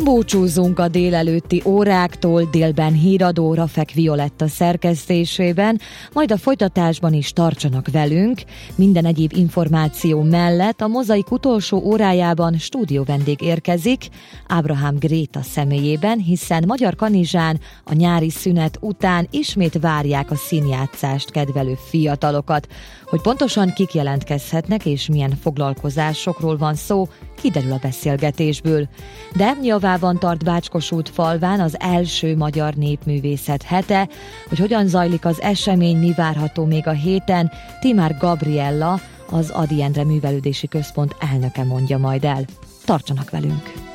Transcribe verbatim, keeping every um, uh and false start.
Búcsúzzunk a délelőtti óráktól, délben híradó Rafek Violetta szerkesztésében, majd a folytatásban is tartsanak velünk. Minden egyéb információ mellett a Mozaik utolsó órájában stúdióvendég érkezik, Ábrahám Gréta személyében, hiszen Magyar Kanizsán a nyári szünet után ismét várják a színjátszást kedvelő fiatalokat. Hogy pontosan kik jelentkezhetnek és milyen foglalkozásokról van szó, kiderül a beszélgetésből. De javában tart Bácskosút falván az első magyar népművészet hete. Hogy hogyan zajlik az esemény, mi várható még a héten, Timár Gabriella, az Ady Endre Művelődési Központ elnöke mondja majd el. Tartsanak velünk!